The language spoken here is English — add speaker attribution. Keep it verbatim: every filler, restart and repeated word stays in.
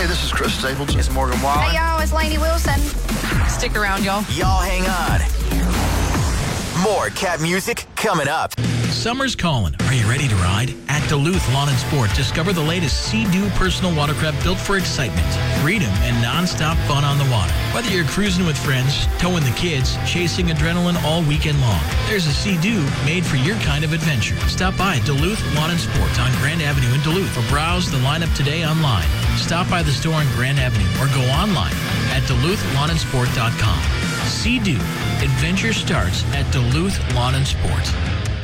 Speaker 1: Hey, this is Chris Stapleton.
Speaker 2: It's Morgan Wallen.
Speaker 3: Hey, y'all, it's Lainey Wilson.
Speaker 4: Stick around, y'all.
Speaker 5: Y'all hang on. More Cat music coming up.
Speaker 6: Summer's calling. Are you ready to ride? At Duluth Lawn and Sport, discover the latest Sea-Doo personal watercraft built for excitement, freedom, and non-stop fun on the water. Whether you're cruising with friends, towing the kids, chasing adrenaline all weekend long, there's a Sea-Doo made for your kind of adventure. Stop by Duluth Lawn and Sport on Grand Avenue in Duluth or browse the lineup today online. Stop by the store on Grand Avenue or go online at duluth lawn and sport dot com. Sea-Doo. Adventure starts at Duluth Lawn and Sport.